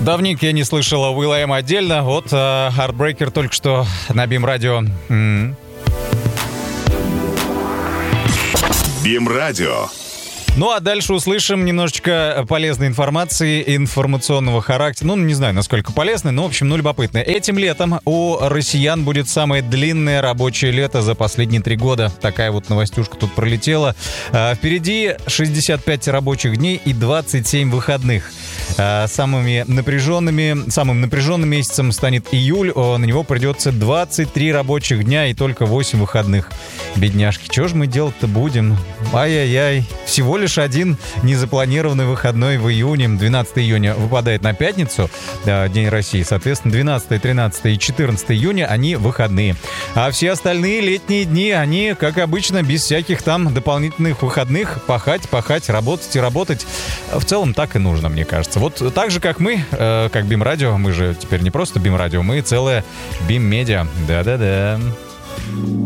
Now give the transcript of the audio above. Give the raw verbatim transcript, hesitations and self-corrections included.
Давненько я не слышал Will.i.am отдельно. Вот uh, Heartbreaker только что на Бим-радио. Mm-hmm. Бим-радио. Ну, а дальше услышим немножечко полезной информации, информационного характера. Ну, не знаю, насколько полезной, но, в общем, ну, любопытной. Этим летом у россиян будет самое длинное рабочее лето за последние три года. Такая вот новостюшка тут пролетела. А, впереди шестьдесят пять рабочих дней и двадцать семь выходных. А, самыми напряженными, самым напряженным месяцем станет июль. О, на него придется двадцать три рабочих дня и только восемь выходных. Бедняжки, что же мы делать-то будем? Ай-яй-яй. Всего лишь один незапланированный выходной в июне. двенадцатого июня выпадает на пятницу, День России. Соответственно, двенадцатого, тринадцатого и четырнадцатого июня они выходные. А все остальные летние дни, они, как обычно, без всяких там дополнительных выходных. Пахать, пахать, работать и работать. В целом так и нужно, мне кажется. Вот так же, как мы, э, как Бим-радио, мы же теперь не просто Бим-радио, мы целая Бим-медиа. Да-да-да.